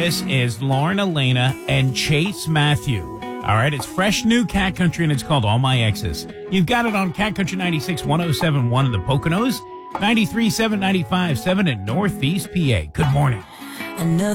This is Lauren Elena and Chase Matthew. All right, it's fresh new Cat Country, and it's called All My Exes. You've got it on Cat Country 96, 107.1 in the Poconos, 93.7, 95.7 in Northeast PA. Good morning.